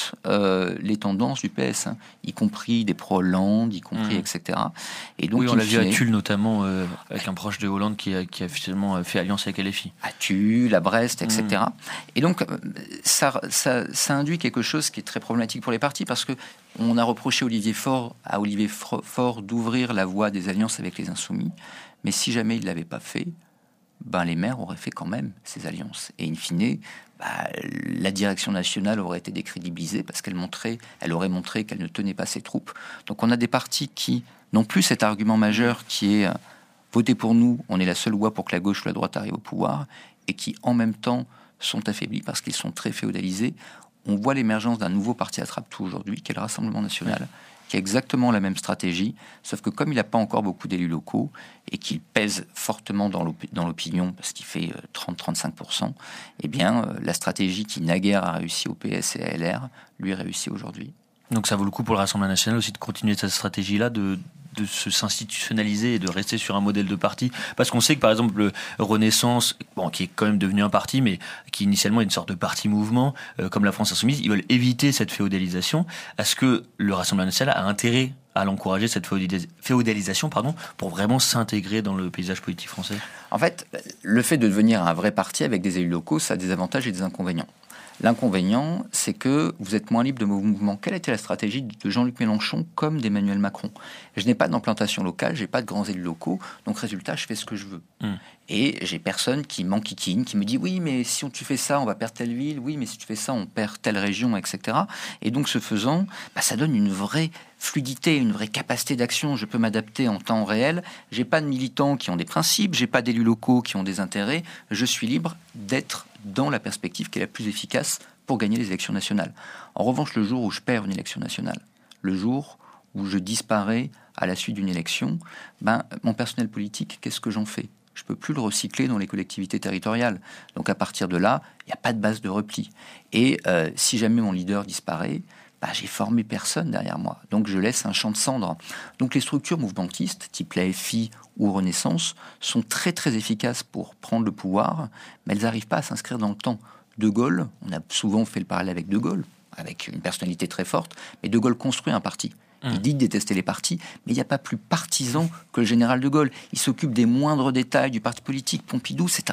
toutes les tendances du PS, y compris des pro-Hollande, y compris etc. Et donc, oui, on l'a vu à Tulle notamment, avec un proche de Hollande qui a finalement fait alliance avec LFI. À Tulle, à Brest, etc. Et donc, ça induit quelque chose qui est très problématique pour les partis, parce que on a reproché à Olivier Faure d'ouvrir la voie des alliances avec les Insoumis, mais si jamais il ne l'avait pas fait, les maires auraient fait quand même ces alliances. Et in fine, la direction nationale aurait été décrédibilisée parce qu'elle aurait montré qu'elle ne tenait pas ses troupes. Donc on a des partis qui n'ont plus cet argument majeur qui est votez pour nous, on est la seule voie pour que la gauche ou la droite arrive au pouvoir, et qui en même temps sont affaiblis parce qu'ils sont très féodalisés. On voit l'émergence d'un nouveau parti attrape-tout aujourd'hui, qui est le Rassemblement national, qui a exactement la même stratégie, sauf que comme il n'a pas encore beaucoup d'élus locaux et qu'il pèse fortement dans l'opinion, parce qu'il fait 30-35%, eh bien, la stratégie qui naguère a réussi au PS et à LR, lui réussit aujourd'hui. Donc ça vaut le coup pour le Rassemblement national aussi de continuer cette stratégie-là, de s'institutionnaliser et de rester sur un modèle de parti, parce qu'on sait que par exemple le Renaissance, qui est quand même devenu un parti, mais qui initialement est une sorte de parti mouvement, comme la France Insoumise, ils veulent éviter cette féodalisation. Est-ce que le Rassemblement national a intérêt à l'encourager, cette féodalisation, pour vraiment s'intégrer dans le paysage politique français? En fait, le fait de devenir un vrai parti avec des élus locaux, ça a des avantages et des inconvénients. L'inconvénient, c'est que vous êtes moins libre de vos mouvements. Quelle était la stratégie de Jean-Luc Mélenchon comme d'Emmanuel Macron? Je n'ai pas d'implantation locale, j'ai pas de grands élus locaux, donc résultat, je fais ce que je veux. Et j'ai personne qui m'enquiquine, qui me dit oui, mais si tu fais ça, on va perdre telle ville, oui, mais si tu fais ça, on perd telle région, etc. Et donc, ce faisant, ça donne une vraie fluidité, une vraie capacité d'action. Je peux m'adapter en temps réel. J'ai pas de militants qui ont des principes, j'ai pas d'élus locaux qui ont des intérêts. Je suis libre d'être dans la perspective qui est la plus efficace pour gagner les élections nationales. En revanche, le jour où je perds une élection nationale, le jour où je disparais à la suite d'une élection, mon personnel politique, qu'est-ce que j'en fais? Je ne peux plus le recycler dans les collectivités territoriales. Donc à partir de là, il n'y a pas de base de repli. Et si jamais mon leader disparaît, j'ai formé personne derrière moi. Donc je laisse un champ de cendres. Donc les structures mouvementistes, type l'AFI ou Renaissance, sont très très efficaces pour prendre le pouvoir, mais elles n'arrivent pas à s'inscrire dans le temps. De Gaulle, on a souvent fait le parallèle avec De Gaulle, avec une personnalité très forte, mais De Gaulle construit un parti. Il dit de détester les partis, mais il n'y a pas plus partisan que le général de Gaulle. Il s'occupe des moindres détails du parti politique. Pompidou, c'est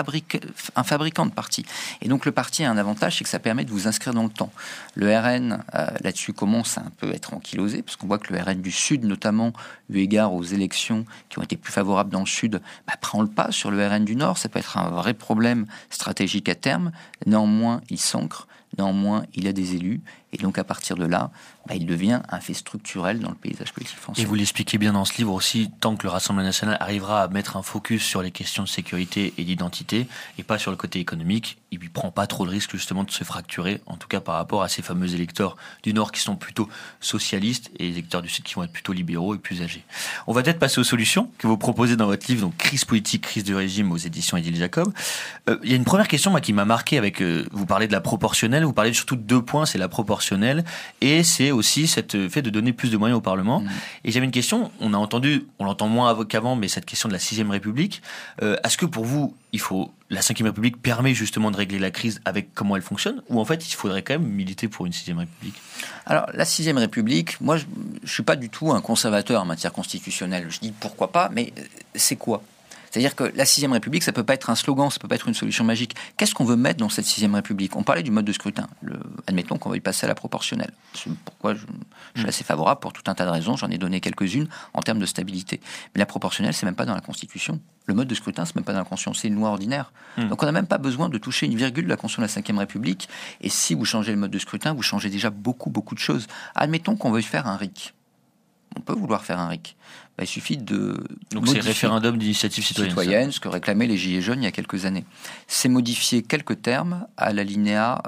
un fabricant de partis. Et donc le parti a un avantage, c'est que ça permet de vous inscrire dans le temps. Le RN, là-dessus, commence à un peu être ankylosé, parce qu'on voit que le RN du Sud, notamment, eu égard aux élections qui ont été plus favorables dans le Sud, prend le pas sur le RN du Nord. Ça peut être un vrai problème stratégique à terme. Néanmoins, il s'ancre. Néanmoins, il a des élus. Et donc, à partir de là, il devient un fait structurel dans le paysage politique français. Et vous l'expliquez bien dans ce livre aussi, tant que le Rassemblement national arrivera à mettre un focus sur les questions de sécurité et d'identité, et pas sur le côté économique, il ne prend pas trop de risques justement de se fracturer, en tout cas par rapport à ces fameux électeurs du Nord qui sont plutôt socialistes, et les électeurs du Sud qui vont être plutôt libéraux et plus âgés. On va peut-être passer aux solutions que vous proposez dans votre livre, donc Crise politique, crise de régime aux éditions Édile Jacob. Il y a une première question qui m'a marqué avec, vous parlez de la proportionnelle, vous parlez surtout de 2 points, c'est la proportionnelle, et c'est aussi cette fait de donner plus de moyens au Parlement. Et j'avais une question, on l'entend moins qu'avant, mais cette question de la 6ème République, est-ce que pour vous, la 5ème République permet justement de régler la crise avec comment elle fonctionne, ou en fait il faudrait quand même militer pour une 6ème République? Alors la 6ème République, moi je ne suis pas du tout un conservateur en matière constitutionnelle. Je dis pourquoi pas, mais c'est quoi? C'est-à-dire que la 6ème République, ça ne peut pas être un slogan, ça ne peut pas être une solution magique. Qu'est-ce qu'on veut mettre dans cette 6ème République? On parlait du mode de scrutin. Admettons qu'on va y passer à la proportionnelle. C'est pourquoi je suis assez favorable pour tout un tas de raisons. J'en ai donné quelques-unes en termes de stabilité. Mais la proportionnelle, c'est même pas dans la Constitution. Le mode de scrutin, c'est même pas dans la Constitution. C'est une loi ordinaire. Donc on n'a même pas besoin de toucher une virgule de la Constitution de la 5ème République. Et si vous changez le mode de scrutin, vous changez déjà beaucoup de choses. Admettons qu'on veuille faire un RIC. On peut vouloir faire un RIC. Il suffit de... Donc c'est référendum d'initiative citoyenne, ce que réclamaient les Gilets jaunes il y a quelques années. C'est modifier quelques termes à l'alinéa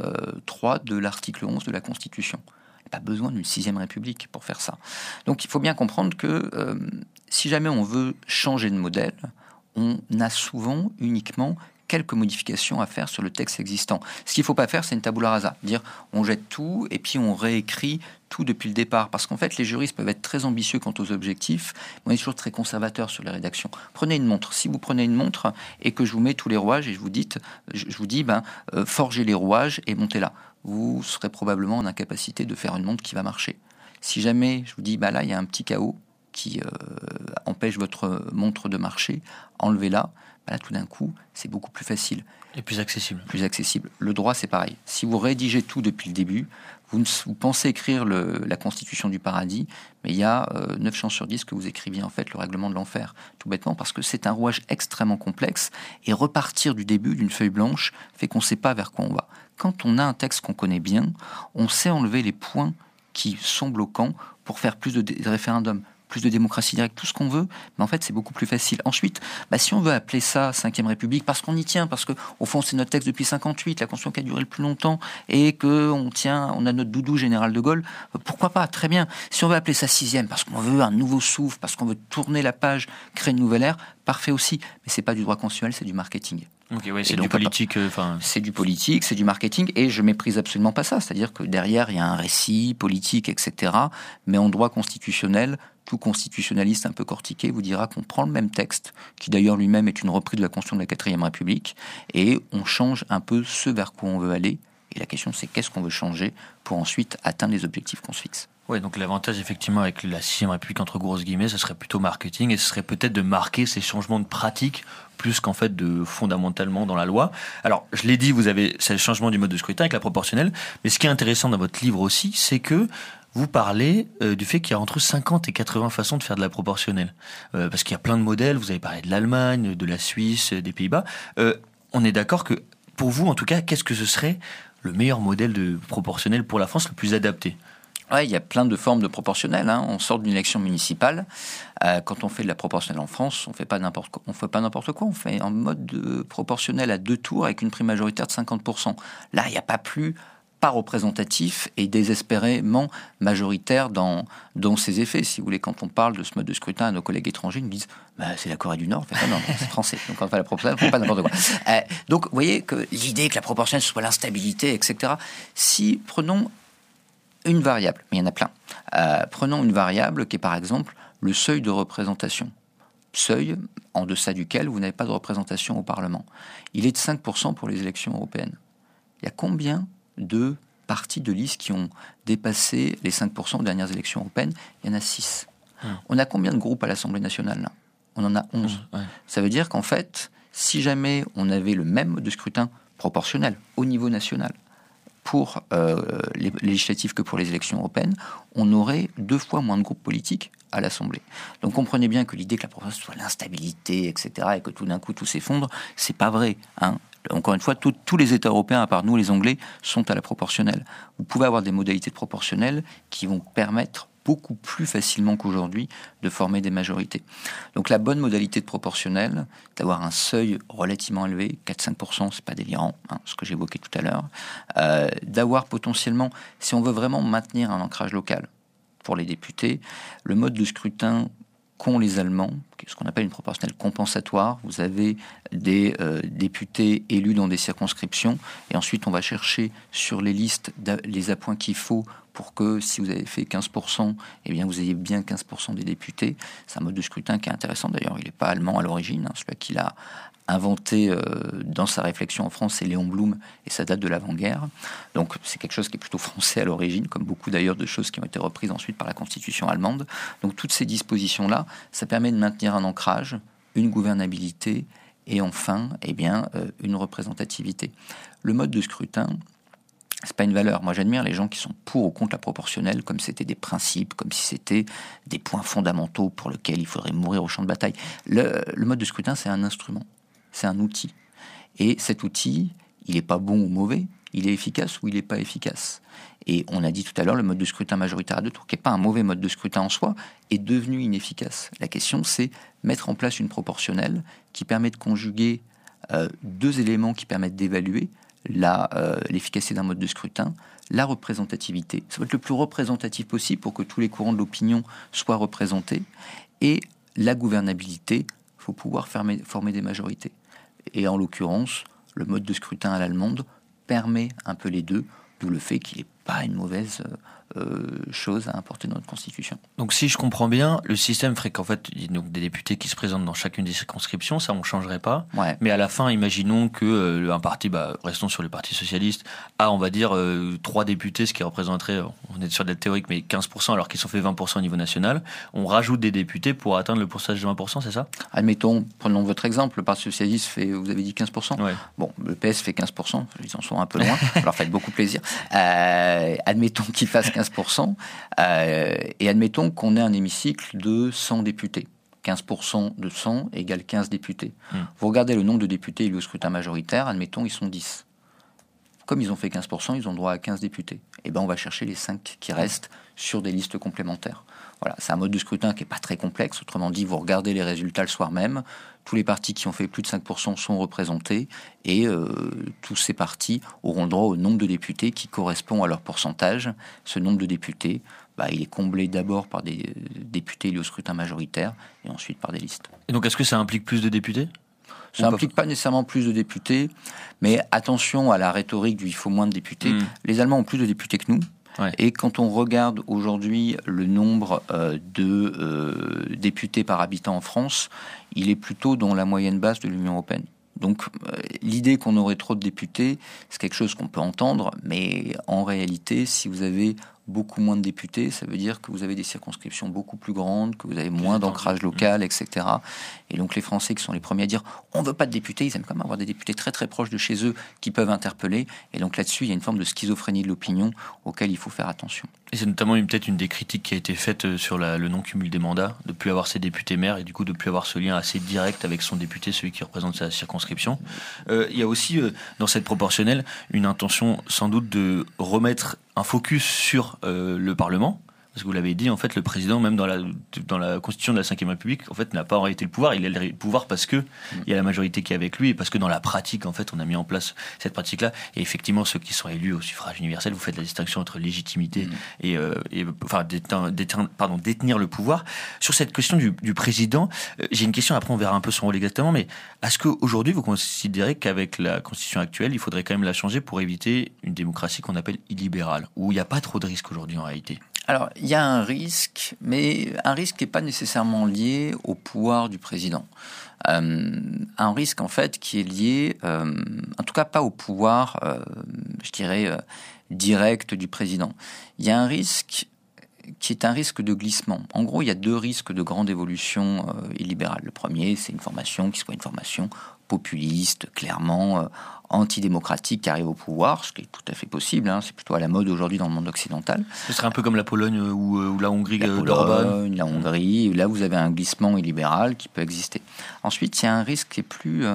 3 de l'article 11 de la Constitution. Il n'y a pas besoin d'une 6ème République pour faire ça. Donc il faut bien comprendre que si jamais on veut changer de modèle, on a souvent uniquement quelques modifications à faire sur le texte existant. Ce qu'il ne faut pas faire, c'est une tabula rasa. Dire on jette tout et puis on réécrit tout depuis le départ. Parce qu'en fait, les juristes peuvent être très ambitieux quant aux objectifs, mais on est toujours très conservateur sur les rédactions. Prenez une montre. Si vous prenez une montre et que je vous mets tous les rouages et je vous dis, forgez les rouages et montez-la. vous serez probablement en incapacité de faire une montre qui va marcher. Si jamais je vous dis, là, il y a un petit chaos qui empêche votre montre de marcher, enlevez-la. Là, tout d'un coup, c'est beaucoup plus facile. Et plus accessible. Plus accessible. Le droit, c'est pareil. Si vous rédigez tout depuis le début, vous pensez écrire la Constitution du paradis, mais il y a 9 chances sur 10 que vous écriviez en fait le règlement de l'enfer. Tout bêtement parce que c'est un rouage extrêmement complexe et repartir du début d'une feuille blanche fait qu'on ne sait pas vers quoi on va. Quand on a un texte qu'on connaît bien, on sait enlever les points qui sont bloquants pour faire plus de référendums, plus de démocratie directe, tout ce qu'on veut, mais en fait c'est beaucoup plus facile. Ensuite, si on veut appeler ça 5e République, parce qu'on y tient, parce que au fond c'est notre texte depuis 58, la Constitution qui a duré le plus longtemps, et qu'on a notre doudou général de Gaulle, pourquoi pas, très bien. Si on veut appeler ça 6e, parce qu'on veut un nouveau souffle, parce qu'on veut tourner la page, créer une nouvelle ère, parfait aussi, mais c'est pas du droit constitutionnel, c'est du marketing. Ok, ouais, c'est du politique. C'est du politique, c'est du marketing, et je méprise absolument pas ça. C'est-à-dire que derrière, il y a un récit politique, etc. Mais en droit constitutionnel, tout constitutionnaliste un peu cortiqué vous dira qu'on prend le même texte, qui d'ailleurs lui-même est une reprise de la Constitution de la 4e République, et on change un peu ce vers quoi on veut aller. Et la question, c'est qu'est-ce qu'on veut changer pour ensuite atteindre les objectifs qu'on se fixe. Ouais, donc l'avantage effectivement avec la 6e République entre grosses guillemets, ce serait plutôt marketing et ce serait peut-être de marquer ces changements de pratique plus qu'en fait de fondamentalement dans la loi. Alors, je l'ai dit, vous avez ce changement du mode de scrutin avec la proportionnelle, mais ce qui est intéressant dans votre livre aussi, c'est que vous parlez du fait qu'il y a entre 50 et 80 façons de faire de la proportionnelle. Parce qu'il y a plein de modèles, vous avez parlé de l'Allemagne, de la Suisse, des Pays-Bas. On est d'accord que, pour vous en tout cas, qu'est-ce que ce serait le meilleur modèle de proportionnel pour la France, le plus adapté ? Ouais, il y a plein de formes de proportionnel. On sort d'une élection municipale. Quand on fait de la proportionnelle en France, on fait pas n'importe quoi. On fait en mode de proportionnel à 2 tours avec une prime majoritaire de 50%. Là, il n'y a pas représentatif et désespérément majoritaire dans ses effets. Si vous voulez, quand on parle de ce mode de scrutin à nos collègues étrangers, ils nous disent c'est la Corée du Nord. En fait, non, c'est français. Donc quand on fait la proportionnelle, on ne fait pas n'importe quoi. Donc, vous voyez que l'idée que la proportionnelle soit l'instabilité, etc. Si, prenons une variable, mais il y en a plein. Prenons une variable qui est par exemple le seuil de représentation. Seuil en deçà duquel vous n'avez pas de représentation au Parlement. Il est de 5% pour les élections européennes. Il y a combien de partis de liste qui ont dépassé les 5% aux dernières élections européennes ? Il y en a 6. On a combien de groupes à l'Assemblée nationale là ? On en a 11. Ça veut dire qu'en fait, si jamais on avait le même mode de scrutin proportionnel au niveau national, pour les législatives que pour les élections européennes, on aurait 2 fois moins de groupes politiques à l'Assemblée. Donc comprenez bien que l'idée que la proportionnelle soit l'instabilité, etc., et que tout d'un coup tout s'effondre, c'est pas vrai. Encore une fois, tous les États européens, à part nous, les Anglais, sont à la proportionnelle. Vous pouvez avoir des modalités de proportionnelle qui vont permettre beaucoup plus facilement qu'aujourd'hui de former des majorités. Donc la bonne modalité de proportionnelle, d'avoir un seuil relativement élevé, 4-5%, c'est pas délirant, ce que j'évoquais tout à l'heure, d'avoir potentiellement, si on veut vraiment maintenir un ancrage local pour les députés, le mode de scrutin qu'ont les Allemands, ce qu'on appelle une proportionnelle compensatoire. Vous avez des députés élus dans des circonscriptions, et ensuite on va chercher sur les listes les appoints qu'il faut pour que, si vous avez fait 15%, eh bien vous ayez bien 15% des députés. C'est un mode de scrutin qui est intéressant, d'ailleurs. Il n'est pas allemand à l'origine. Celui qui l'a inventé dans sa réflexion en France, c'est Léon Blum, et ça date de l'avant-guerre. Donc c'est quelque chose qui est plutôt français à l'origine, comme beaucoup d'ailleurs de choses qui ont été reprises ensuite par la Constitution allemande. Donc toutes ces dispositions-là, ça permet de maintenir un ancrage, une gouvernabilité, et enfin, une représentativité. Le mode de scrutin, c'est pas une valeur. Moi, j'admire les gens qui sont pour ou contre la proportionnelle, comme c'était des principes, comme si c'était des points fondamentaux pour lesquels il faudrait mourir au champ de bataille. Le mode de scrutin, c'est un instrument, c'est un outil. Et cet outil, il n'est pas bon ou mauvais, il est efficace ou il n'est pas efficace. Et on a dit tout à l'heure, le mode de scrutin majoritaire à 2 tours, qui n'est pas un mauvais mode de scrutin en soi, est devenu inefficace. La question, c'est mettre en place une proportionnelle qui permet de conjuguer 2 éléments qui permettent d'évaluer l'efficacité d'un mode de scrutin, la représentativité. Ça va être le plus représentatif possible pour que tous les courants de l'opinion soient représentés, et la gouvernabilité. Il faut pouvoir former des majorités. Et en l'occurrence, le mode de scrutin à l'allemande permet un peu les deux, d'où le fait qu'il est pas une mauvaise chose à importer dans notre Constitution. Donc si je comprends bien, le système ferait qu'en fait, il y a donc des députés qui se présentent dans chacune des circonscriptions, ça on ne changerait pas. Ouais. Mais à la fin, imaginons que un parti, restons sur le Parti Socialiste, a on va dire 3 députés, ce qui représenterait, on est sur des théoriques, mais 15%, alors qu'ils sont fait 20% au niveau national. On rajoute des députés pour atteindre le pourcentage de 20%, c'est ça ? Admettons, prenons votre exemple, le Parti Socialiste fait, vous avez dit 15%. Ouais. Bon, le PS fait 15%, ils en sont un peu loin, ça leur fait beaucoup plaisir. Admettons qu'ils fassent 15%, et admettons qu'on ait un hémicycle de 100 députés. 15% de 100 égale 15 députés. Vous regardez le nombre de députés élus au scrutin majoritaire, admettons, ils sont 10. Comme ils ont fait 15%, ils ont droit à 15 députés. Et ben on va chercher les 5 qui restent sur des listes complémentaires. Voilà, c'est un mode de scrutin qui n'est pas très complexe. Autrement dit, vous regardez les résultats le soir même. Tous les partis qui ont fait plus de 5% sont représentés et tous ces partis auront le droit au nombre de députés qui correspond à leur pourcentage. Ce nombre de députés, il est comblé d'abord par des députés élus au scrutin majoritaire et ensuite par des listes. Et donc est-ce que ça implique plus de députés ? Ça n'implique pas nécessairement plus de députés, mais attention à la rhétorique du « il faut moins de députés ». Les Allemands ont plus de députés que nous. Ouais. Et quand on regarde aujourd'hui le nombre de députés par habitant en France, il est plutôt dans la moyenne basse de l'Union européenne. Donc l'idée qu'on aurait trop de députés, c'est quelque chose qu'on peut entendre, mais en réalité, si vous avez beaucoup moins de députés, ça veut dire que vous avez des circonscriptions beaucoup plus grandes, que vous avez moins d'ancrage local, etc. Et donc les Français qui sont les premiers à dire on ne veut pas de députés, ils aiment quand même avoir des députés très très proches de chez eux qui peuvent interpeller. Et donc là-dessus, il y a une forme de schizophrénie de l'opinion auquel il faut faire attention. Et c'est notamment peut-être une des critiques qui a été faite sur le non-cumul des mandats, de ne plus avoir ses députés maires et du coup de ne plus avoir ce lien assez direct avec son député, celui qui représente sa circonscription. Il y a aussi dans cette proportionnelle une intention sans doute de remettre un focus sur le Parlement. Parce que vous l'avez dit, en fait, le président, même dans la constitution de la Ve République, en fait, n'a pas en réalité le pouvoir. Il a le pouvoir parce que il y a la majorité qui est avec lui et parce que dans la pratique, en fait, on a mis en place cette pratique-là. Et effectivement, ceux qui sont élus au suffrage universel, vous faites la distinction entre légitimité et détenir le pouvoir. Sur cette question du président, j'ai une question. Après, on verra un peu son rôle exactement. Mais est-ce qu'aujourd'hui, vous considérez qu'avec la constitution actuelle, il faudrait quand même la changer pour éviter une démocratie qu'on appelle illibérale, où il n'y a pas trop de risques aujourd'hui en réalité? Alors, il y a un risque, mais un risque qui n'est pas nécessairement lié au pouvoir du président. Un risque, en fait, qui est lié, en tout cas pas au pouvoir, direct du président. Il y a un risque qui est un risque de glissement. En gros, il y a 2 risques de grande évolution illibérale. Le premier, c'est une formation qui soit une formation populiste, clairement antidémocratique, qui arrive au pouvoir, ce qui est tout à fait possible. C'est plutôt à la mode aujourd'hui dans le monde occidental. Ce serait un peu comme la Pologne ou la Hongrie d'Orban. La Hongrie, là vous avez un glissement illibéral qui peut exister. Ensuite, il y a un risque qui est plus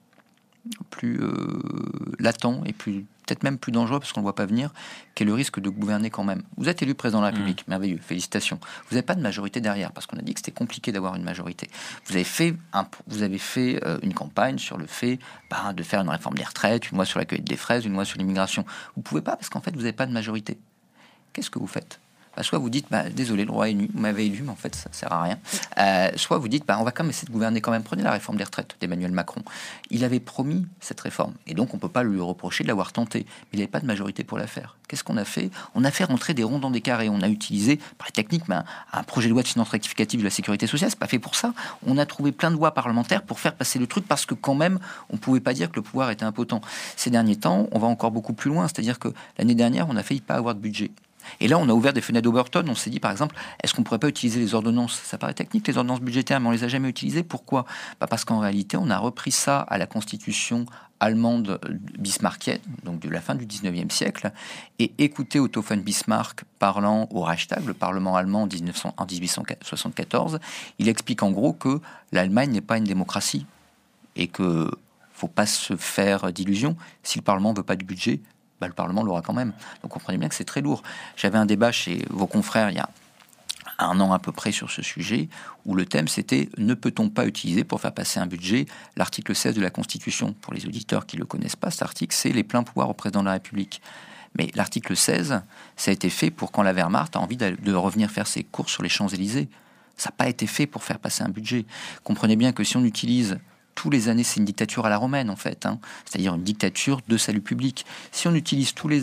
latent et peut-être même plus dangereux parce qu'on ne le voit pas venir, qui est le risque de gouverner quand même. Vous êtes élu président de la République, merveilleux, félicitations. Vous n'avez pas de majorité derrière, parce qu'on a dit que c'était compliqué d'avoir une majorité. Vous avez fait une campagne sur le fait de faire une réforme des retraites, une loi sur la cueillette des fraises, une loi sur l'immigration. Vous ne pouvez pas, parce qu'en fait, vous n'avez pas de majorité. Qu'est-ce que vous faites ? Soit vous dites, désolé, le roi est élu, vous m'avez élu, mais en fait, ça ne sert à rien. Soit vous dites, on va quand même essayer de gouverner quand même. Prenez la réforme des retraites d'Emmanuel Macron. Il avait promis cette réforme, et donc on ne peut pas lui reprocher de l'avoir tentée. Mais il n'avait pas de majorité pour la faire. Qu'est-ce qu'on a fait ? On a fait rentrer des ronds dans des carrés. On a utilisé, par les techniques, un projet de loi de finances rectificative de la sécurité sociale. C'est pas fait pour ça. On a trouvé plein de lois parlementaires pour faire passer le truc, parce que quand même, on ne pouvait pas dire que le pouvoir était impotent. Ces derniers temps, on va encore beaucoup plus loin. C'est-à-dire que l'année dernière, on a failli pas avoir de budget. Et là, on a ouvert des fenêtres d'Oberton. On s'est dit, par exemple, est-ce qu'on ne pourrait pas utiliser les ordonnances ? Ça paraît technique, les ordonnances budgétaires, mais on ne les a jamais utilisées. Pourquoi ? Parce qu'en réalité, on a repris ça à la constitution allemande bismarckienne, donc de la fin du 19e siècle. Et écoutez Otto von Bismarck parlant au Reichstag, le Parlement allemand en 1874. Il explique en gros que l'Allemagne n'est pas une démocratie et qu'il ne faut pas se faire d'illusions. Si le Parlement ne veut pas du budget, le Parlement l'aura quand même. Donc comprenez bien que c'est très lourd. J'avais un débat chez vos confrères il y a 1 an à peu près sur ce sujet, où le thème c'était « Ne peut-on pas utiliser pour faire passer un budget » l'article 16 de la Constitution. Pour les auditeurs qui ne le connaissent pas, cet article, c'est les pleins pouvoirs au président de la République. Mais l'article 16, ça a été fait pour quand la Wehrmacht a envie de revenir faire ses courses sur les Champs-Élysées. Ça n'a pas été fait pour faire passer un budget. Comprenez bien que si on utilise tous les années, c'est une dictature à la romaine, en fait. C'est-à-dire une dictature de salut public. Si on utilise tous les ans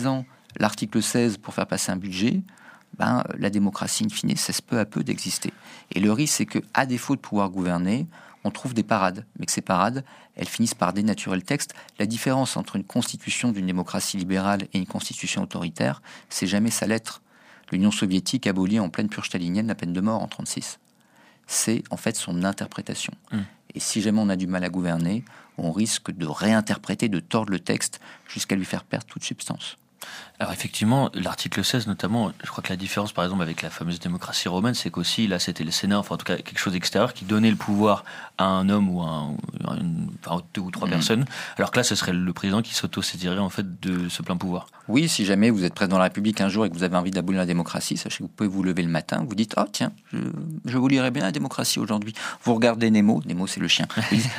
l'article 16 pour faire passer un budget, la démocratie, in fine, cesse peu à peu d'exister. Et le risque, c'est qu'à défaut de pouvoir gouverner, on trouve des parades, mais que ces parades, elles finissent par dénaturer le texte. La différence entre une constitution d'une démocratie libérale et une constitution autoritaire, c'est jamais sa lettre. L'Union soviétique abolit en pleine purge stalinienne la peine de mort en 1936. C'est en fait son interprétation. Et si jamais on a du mal à gouverner, on risque de réinterpréter, de tordre le texte jusqu'à lui faire perdre toute substance. Alors effectivement, l'article 16 notamment, je crois que la différence par exemple avec la fameuse démocratie romaine, c'est qu'aussi là c'était le Sénat, enfin en tout cas quelque chose d'extérieur qui donnait le pouvoir à un homme ou à deux ou trois personnes, alors que là ce serait le président qui s'auto-saisirait en fait de ce plein pouvoir. Oui, si jamais vous êtes président de la République un jour et que vous avez envie d'abolir la démocratie, sachez que vous pouvez vous lever le matin, vous dites « Ah tiens, je vous lirai bien la démocratie aujourd'hui ». Vous regardez Nemo c'est le chien, vous dites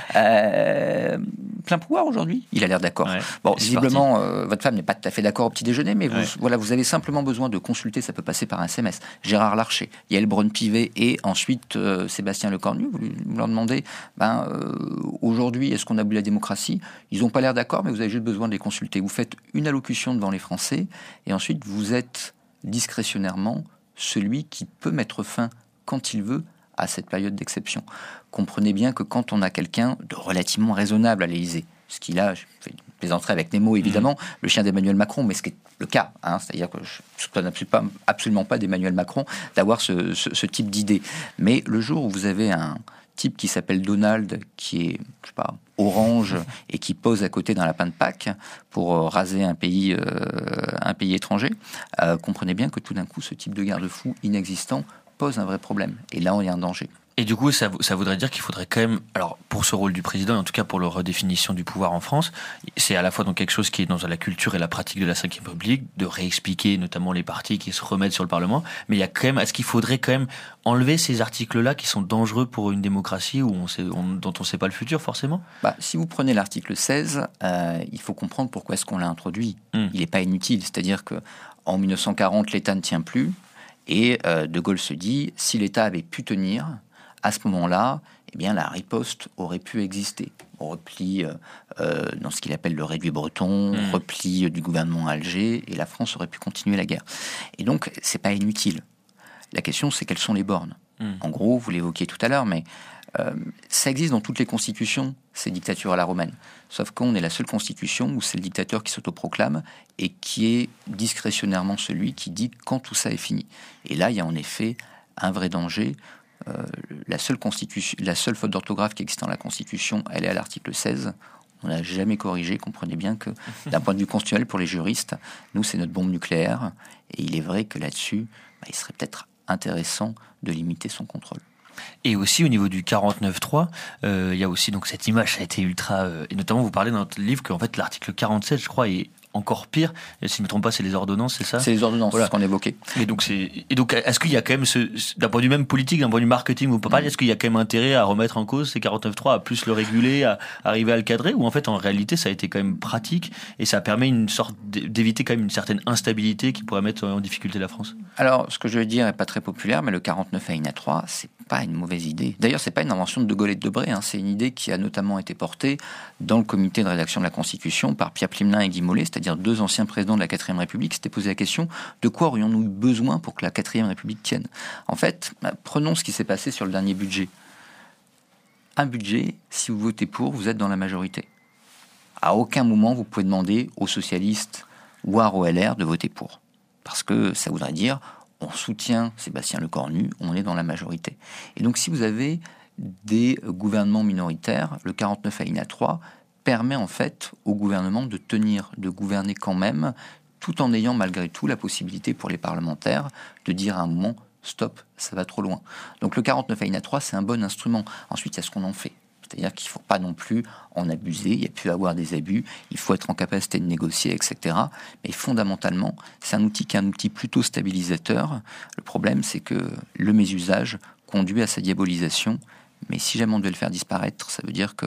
plein pouvoir aujourd'hui ?» Il a l'air d'accord. Ouais, bon, visiblement, votre femme n'est pas tout à fait d'accord au petit déjeuner, mais vous avez simplement besoin de consulter, ça peut passer par un SMS. Gérard Larcher, Yael Braun-Pivet et ensuite Sébastien Lecornu, vous leur demandez aujourd'hui, est-ce qu'on abolit la démocratie ? Ils n'ont pas l'air d'accord, mais vous avez juste besoin de les consulter. Vous faites une allocution devant les Français et ensuite vous êtes discrétionnairement celui qui peut mettre fin quand il veut à cette période d'exception. Comprenez bien que quand on a quelqu'un de relativement raisonnable à l'Élysée, ce qu'il a, je fais une plaisanterie avec Nemo évidemment, le chien d'Emmanuel Macron, mais ce qui est le cas, c'est-à-dire que je ne soupçonne absolument pas d'Emmanuel Macron d'avoir ce type d'idée. Mais le jour où vous avez un type qui s'appelle Donald, qui est, je sais pas, orange et qui pose à côté d'un lapin de Pâques pour raser un pays étranger, comprenez bien que tout d'un coup, ce type de garde-fou inexistant pose un vrai problème. Et là, on est en danger. Et du coup, ça voudrait dire qu'il faudrait quand même, alors pour ce rôle du président, et en tout cas pour la redéfinition du pouvoir en France, c'est à la fois donc quelque chose qui est dans la culture et la pratique de la Ve République, de réexpliquer notamment les partis qui se remettent sur le Parlement, mais il y a quand même, est-ce qu'il faudrait quand même enlever ces articles-là qui sont dangereux pour une démocratie dont on ne sait pas le futur forcément ? Si vous prenez l'article 16, il faut comprendre pourquoi est-ce qu'on l'a introduit. Il n'est pas inutile, c'est-à-dire qu'en 1940, l'État ne tient plus, et De Gaulle se dit, si l'État avait pu tenir, à ce moment-là, eh bien, la riposte aurait pu exister. Repli dans ce qu'il appelle le réduit breton, repli du gouvernement à Alger, et la France aurait pu continuer la guerre. Et donc, c'est pas inutile. La question, c'est quelles sont les bornes. En gros, vous l'évoquiez tout à l'heure, mais ça existe dans toutes les constitutions, ces dictatures à la romaine. Sauf qu'on est la seule constitution où c'est le dictateur qui s'autoproclame et qui est discrétionnairement celui qui dit quand tout ça est fini. Et là, il y a en effet un vrai danger. La seule faute d'orthographe qui existe dans la Constitution, elle est à l'article 16. On n'a jamais corrigé. Comprenez bien que, d'un point de vue constitutionnel, pour les juristes, nous, c'est notre bombe nucléaire. Et il est vrai que là-dessus, il serait peut-être intéressant de limiter son contrôle. Et aussi au niveau du 49.3, il y a aussi donc cette image, ça a été ultra... et notamment, vous parlez dans votre livre qu'en fait, l'article 47, je crois, est encore pire. Et si je ne me trompe pas, c'est les ordonnances, c'est ça ? C'est les ordonnances, voilà. C'est ce qu'on évoquait. Et donc, est-ce qu'il y a quand même, d'un point de vue même politique, d'un point de vue marketing, vous parlez, est-ce qu'il y a quand même intérêt à remettre en cause ces 49.3, à plus le réguler, à arriver à le cadrer, ou en fait, en réalité, ça a été quand même pratique et ça permet une sorte d'éviter quand même une certaine instabilité qui pourrait mettre en difficulté la France ? Alors, ce que je veux dire n'est pas très populaire, mais le 49 alinéa 3, c'est pas une mauvaise idée. D'ailleurs, c'est pas une invention de De Gaulle et de Debré, c'est une idée qui a notamment été portée dans le comité de rédaction de la Constitution par Pierre Plimlin et Guy Mollet, c'est-à-dire deux anciens présidents de la 4e République, s'étaient posé la question de quoi aurions-nous eu besoin pour que la 4e République tienne. En fait, prenons ce qui s'est passé sur le dernier budget. Un budget, si vous votez pour, vous êtes dans la majorité. À aucun moment, vous pouvez demander aux socialistes ou à OLR de voter pour. Parce que ça voudrait dire on soutient Sébastien Lecornu, on est dans la majorité. Et donc, si vous avez des gouvernements minoritaires, le 49 alinéa 3 permet en fait au gouvernement de gouverner quand même, tout en ayant malgré tout la possibilité pour les parlementaires de dire à un moment stop, ça va trop loin. Donc le 49 alinéa 3, c'est un bon instrument. Ensuite, il y a ce qu'on en fait. C'est-à-dire qu'il ne faut pas non plus en abuser, il y a pu avoir des abus, il faut être en capacité de négocier, etc. Mais fondamentalement, c'est un outil qui est un outil plutôt stabilisateur. Le problème, c'est que le mésusage conduit à sa diabolisation. Mais si jamais on devait le faire disparaître, ça veut dire que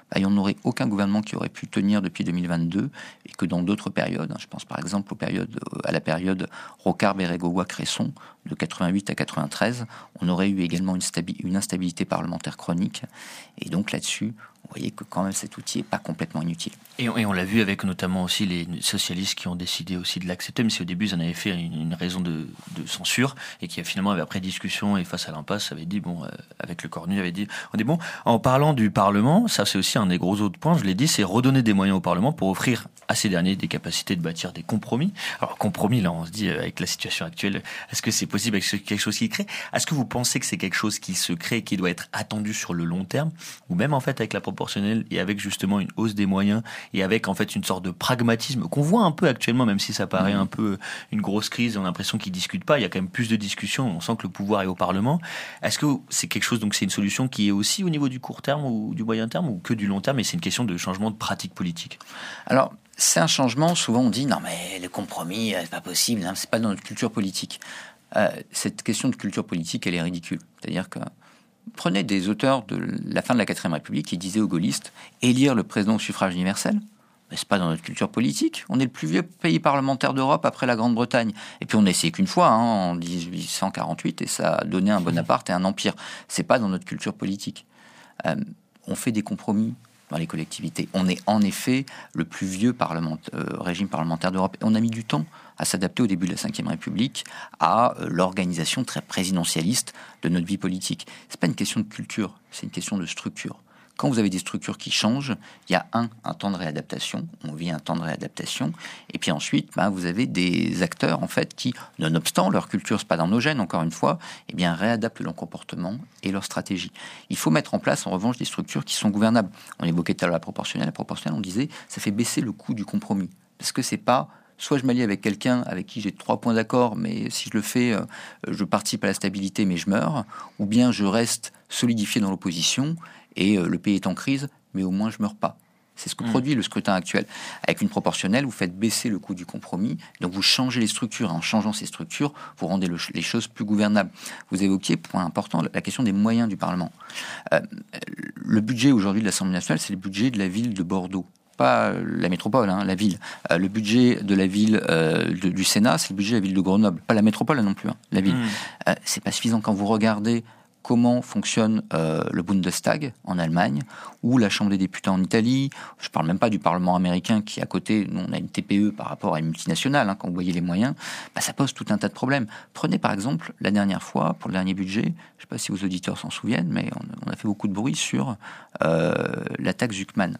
il n'y en aurait aucun gouvernement qui aurait pu tenir depuis 2022 et que dans d'autres périodes. Je pense par exemple à la période Rocard-Bérégovoy-Cresson de 88 à 93, on aurait eu également une instabilité parlementaire chronique. Et donc là-dessus, vous voyez que quand même cet outil n'est pas complètement inutile. Et on l'a vu avec notamment aussi les socialistes qui ont décidé aussi de l'accepter, mais si au début ils en avaient fait une raison de censure, et qui finalement avait après discussion et face à l'impasse avait dit, avec le Cornu avait dit, on est bon. En parlant du Parlement, ça c'est aussi un des gros autres points, je l'ai dit, c'est redonner des moyens au Parlement pour offrir à ces derniers des capacités de bâtir des compromis. Alors compromis, là on se dit, avec la situation actuelle, est-ce que c'est possible avec quelque chose qui crée? Est-ce que vous pensez que c'est quelque chose qui se crée, qui doit être attendu sur le long terme, ou même en fait avec la proportionnelle et avec justement une hausse des moyens et avec en fait une sorte de pragmatisme qu'on voit un peu actuellement, même si ça paraît un peu une grosse crise, on a l'impression qu'ils discutent pas, il y a quand même plus de discussions, on sent que le pouvoir est au Parlement. Est-ce que c'est quelque chose, donc c'est une solution qui est aussi au niveau du court terme ou du moyen terme, ou que du long terme, et c'est une question de changement de pratique politique? Alors, c'est un changement, souvent on dit non mais le compromis, c'est pas possible, hein, c'est pas dans notre culture politique. Cette question de culture politique, elle est ridicule. C'est-à-dire que prenez des auteurs de la fin de la 4ème République qui disaient aux gaullistes élire le président au suffrage universel. Mais c'est pas dans notre culture politique. On est le plus vieux pays parlementaire d'Europe après la Grande-Bretagne. Et puis on n'a essayé qu'une fois, en 1848, et ça a donné un Bonaparte et un empire. C'est pas dans notre culture politique. On fait des compromis dans les collectivités. On est en effet le plus vieux régime parlementaire d'Europe. Et on a mis du temps à s'adapter au début de la Ve République à l'organisation très présidentialiste de notre vie politique. C'est pas une question de culture, c'est une question de structure. Quand vous avez des structures qui changent, il y a un temps de réadaptation, on vit un temps de réadaptation, et puis ensuite, vous avez des acteurs en fait qui, nonobstant leur culture, c'est pas dans nos gènes encore une fois, réadaptent leur comportement et leur stratégie. Il faut mettre en place en revanche des structures qui sont gouvernables. On évoquait tout à l'heure la proportionnelle, on disait ça fait baisser le coût du compromis, parce que c'est pas soit je m'allie avec quelqu'un avec qui j'ai 3 points d'accord, mais si je le fais, je participe à la stabilité, mais je meurs, ou bien je reste solidifié dans l'opposition et le pays est en crise, mais au moins je meurs pas. C'est ce que produit le scrutin actuel. Avec une proportionnelle, vous faites baisser le coût du compromis, donc vous changez les structures. En changeant ces structures, vous rendez les choses plus gouvernables. Vous évoquiez, point important, la question des moyens du Parlement. Le budget aujourd'hui de l'Assemblée nationale, c'est le budget de la ville de Bordeaux. Pas la métropole, la ville. Le budget de la ville du Sénat, c'est le budget de la ville de Grenoble. Pas la métropole non plus, la ville. C'est pas suffisant quand vous regardez comment fonctionne le Bundestag en Allemagne ou la Chambre des députés en Italie. Je ne parle même pas du Parlement américain qui, à côté, nous, on a une TPE par rapport à une multinationale, quand vous voyez les moyens, ça pose tout un tas de problèmes. Prenez par exemple, la dernière fois, pour le dernier budget, je ne sais pas si vos auditeurs s'en souviennent, mais on a fait beaucoup de bruit sur la taxe Zuckman.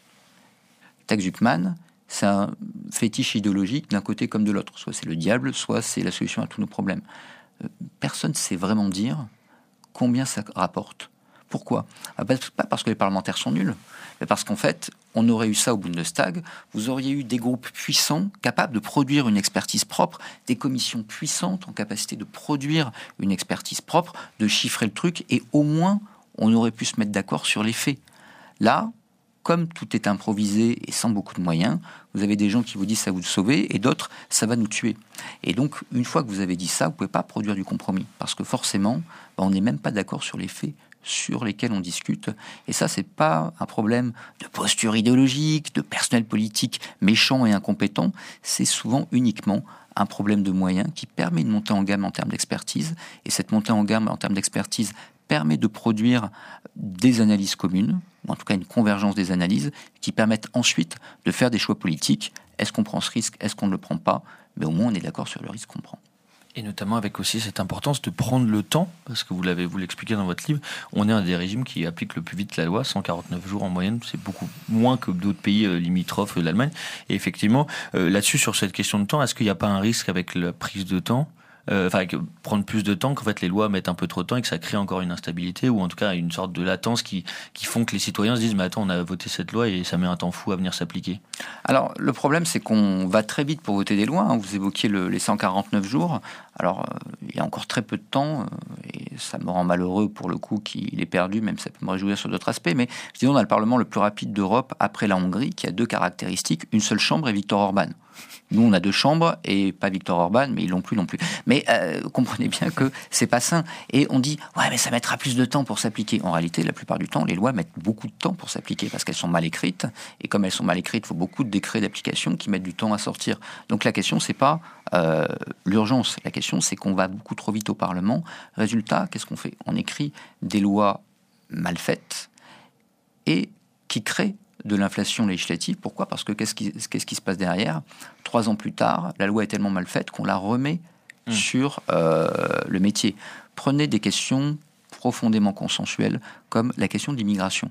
La taxe Zuckman, c'est un fétiche idéologique d'un côté comme de l'autre. Soit c'est le diable, soit c'est la solution à tous nos problèmes. Personne ne sait vraiment dire combien ça rapporte. Pourquoi ? Pas parce que les parlementaires sont nuls, mais parce qu'en fait, on aurait eu ça au Bundestag, vous auriez eu des groupes puissants, capables de produire une expertise propre, des commissions puissantes en capacité de produire une expertise propre, de chiffrer le truc, et au moins, on aurait pu se mettre d'accord sur les faits. Là, comme tout est improvisé et sans beaucoup de moyens, vous avez des gens qui vous disent ça va vous sauver et d'autres ça va nous tuer. Et donc, une fois que vous avez dit ça, vous ne pouvez pas produire du compromis parce que forcément, on n'est même pas d'accord sur les faits sur lesquels on discute. Et ça, c'est pas un problème de posture idéologique, de personnel politique méchant et incompétent. C'est souvent uniquement un problème de moyens qui permet de monter en gamme en termes d'expertise. Et cette montée en gamme en termes d'expertise permet de produire des analyses communes, ou en tout cas une convergence des analyses, qui permettent ensuite de faire des choix politiques. Est-ce qu'on prend ce risque ? Est-ce qu'on ne le prend pas ? Mais au moins, on est d'accord sur le risque qu'on prend. Et notamment avec aussi cette importance de prendre le temps, parce que vous l'expliquez dans votre livre, on est un des régimes qui applique le plus vite la loi, 149 jours en moyenne, c'est beaucoup moins que d'autres pays limitrophes de l'Allemagne. Et effectivement, là-dessus, sur cette question de temps, est-ce qu'il n'y a pas un risque avec la prise de temps, prendre plus de temps, qu'en fait les lois mettent un peu trop de temps et que ça crée encore une instabilité ou en tout cas une sorte de latence qui font que les citoyens se disent mais attends, on a voté cette loi et ça met un temps fou à venir s'appliquer. Alors le problème c'est qu'on va très vite pour voter des lois, Vous évoquiez les 149 jours. Alors il y a encore très peu de temps et ça me rend malheureux pour le coup qu'il est perdu, même ça peut me réjouir sur d'autres aspects, mais disons on a le Parlement le plus rapide d'Europe après la Hongrie qui a 2 caractéristiques, une seule chambre et Viktor Orban. Nous, on a 2 chambres, et pas Viktor Orban, mais ils l'ont plus non plus. Mais comprenez bien que c'est pas sain. Et on dit, ouais, mais ça mettra plus de temps pour s'appliquer. En réalité, la plupart du temps, les lois mettent beaucoup de temps pour s'appliquer, parce qu'elles sont mal écrites. Et comme elles sont mal écrites, il faut beaucoup de décrets d'application qui mettent du temps à sortir. Donc la question, c'est pas l'urgence. La question, c'est qu'on va beaucoup trop vite au Parlement. Résultat, qu'est-ce qu'on fait? On écrit des lois mal faites et qui créent de l'inflation législative. Pourquoi? Parce que qu'est-ce qui se passe derrière? 3 ans plus tard, la loi est tellement mal faite qu'on la remet sur le métier. Prenez des questions profondément consensuelles, comme la question de l'immigration.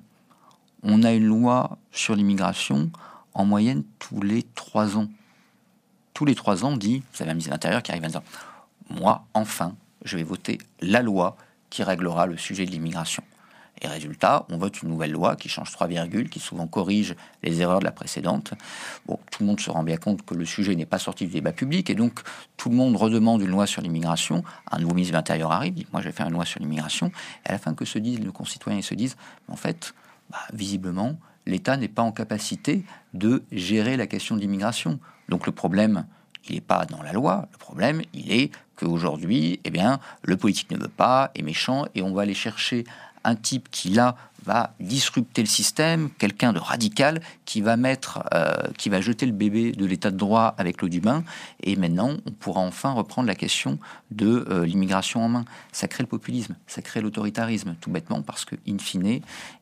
On a une loi sur l'immigration en moyenne tous les 3 ans. Tous les 3 ans, vous avez un ministre de l'Intérieur qui arrive à dire « Moi, enfin, je vais voter la loi qui réglera le sujet de l'immigration ». Et résultat, on vote une nouvelle loi qui change 3 virgules, qui souvent corrige les erreurs de la précédente. Bon, tout le monde se rend bien compte que le sujet n'est pas sorti du débat public, et donc tout le monde redemande une loi sur l'immigration. Un nouveau ministre de l'Intérieur arrive, dit « Moi, je vais faire une loi sur l'immigration ». Et à la fin, que se disent nos concitoyens? Ils se disent « En fait, visiblement, l'État n'est pas en capacité de gérer la question de l'immigration. Donc le problème, il n'est pas dans la loi. Le problème, il est qu'aujourd'hui, le politique ne veut pas, est méchant, et on va aller chercher un type qui, là, va disrupter le système, quelqu'un de radical qui va jeter le bébé de l'état de droit avec l'eau du bain, et maintenant, on pourra enfin reprendre la question de l'immigration en main. Ça crée le populisme, ça crée l'autoritarisme, tout bêtement, parce que, in fine,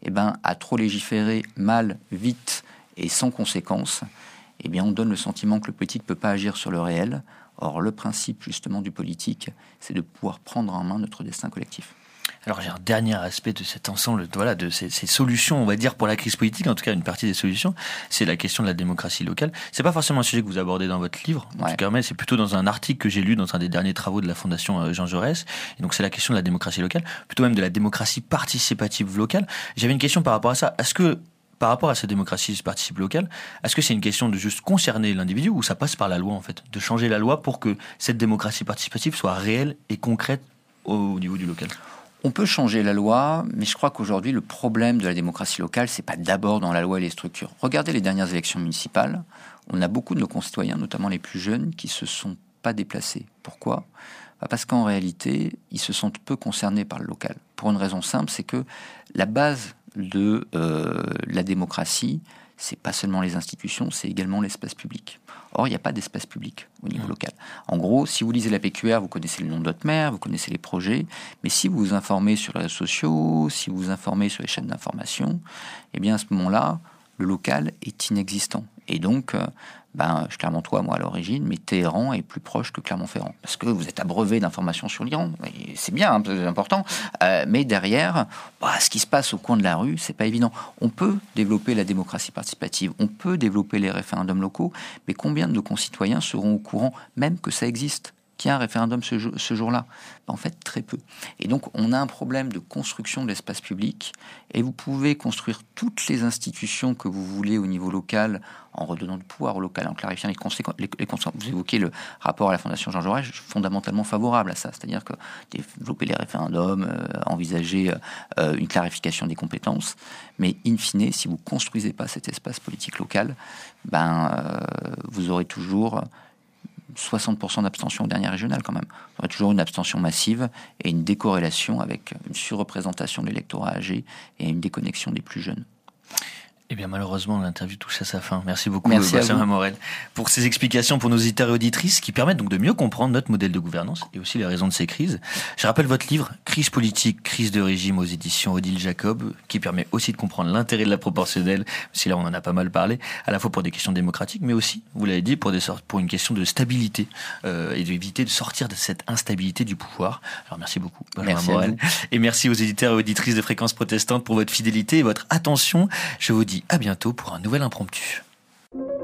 à trop légiférer mal, vite et sans conséquence, on donne le sentiment que le politique ne peut pas agir sur le réel. Or, le principe, justement, du politique, c'est de pouvoir prendre en main notre destin collectif. Alors j'ai un dernier aspect de cet ensemble, de ces solutions, on va dire, pour la crise politique, en tout cas une partie des solutions, c'est la question de la démocratie locale. C'est pas forcément un sujet que vous abordez dans votre livre, en tout cas, mais c'est plutôt dans un article que j'ai lu dans un des derniers travaux de la Fondation Jean Jaurès. Et donc c'est la question de la démocratie locale, plutôt même de la démocratie participative locale. J'avais une question par rapport à ça. Est-ce que, par rapport à cette démocratie participative locale, est-ce que c'est une question de juste concerner l'individu, ou ça passe par la loi, en fait, de changer la loi pour que cette démocratie participative soit réelle et concrète au niveau du local? On peut changer la loi, mais je crois qu'aujourd'hui, le problème de la démocratie locale, c'est pas d'abord dans la loi et les structures. Regardez les dernières élections municipales. On a beaucoup de nos concitoyens, notamment les plus jeunes, qui se sont pas déplacés. Pourquoi? Parce qu'en réalité, ils se sentent peu concernés par le local. Pour une raison simple, c'est que la base de la démocratie, c'est pas seulement les institutions, c'est également l'espace public. Or, il n'y a pas d'espace public au niveau local. En gros, si vous lisez la PQR, vous connaissez le nom de votre maire, vous connaissez les projets, mais si vous vous informez sur les réseaux sociaux, si vous vous informez sur les chaînes d'information, à ce moment-là, le local est inexistant. Et donc, je suis Clermontois, moi, à l'origine, mais Téhéran est plus proche que Clermont-Ferrand. Parce que vous êtes abreuvé d'informations sur l'Iran. C'est bien, c'est important. Mais derrière, ce qui se passe au coin de la rue, c'est pas évident. On peut développer la démocratie participative, on peut développer les référendums locaux, mais combien de nos concitoyens seront au courant, même que ça existe, qu'il y a un référendum ce jour-là? En fait, très peu. Et donc, on a un problème de construction de l'espace public, et vous pouvez construire toutes les institutions que vous voulez au niveau local, en redonnant du pouvoir au local, en clarifiant les conséquences. Vous évoquez le rapport à la Fondation Jean Jaurès, je suis fondamentalement favorable à ça, c'est-à-dire que développer les référendums, envisager une clarification des compétences, mais in fine, si vous construisez pas cet espace politique local, vous aurez toujours 60% d'abstention aux dernières régionales quand même. Il y aura toujours une abstention massive et une décorrélation avec une surreprésentation de l'électorat âgé et une déconnexion des plus jeunes. Eh bien, malheureusement, l'interview touche à sa fin. Merci beaucoup, Benjamin Morel, pour ces explications pour nos auditeurs et auditrices qui permettent donc de mieux comprendre notre modèle de gouvernance et aussi les raisons de ces crises. Je rappelle votre livre « Crise politique, crise de régime » aux éditions Odile Jacob, qui permet aussi de comprendre l'intérêt de la proportionnelle, si là on en a pas mal parlé, à la fois pour des questions démocratiques, mais aussi, vous l'avez dit, pour une question de stabilité et d'éviter de sortir de cette instabilité du pouvoir. Alors merci beaucoup, Benjamin Morel. Et merci aux éditeurs et auditrices de Fréquences Protestantes pour votre fidélité et votre attention. Je vous dis à bientôt pour un nouvel impromptu.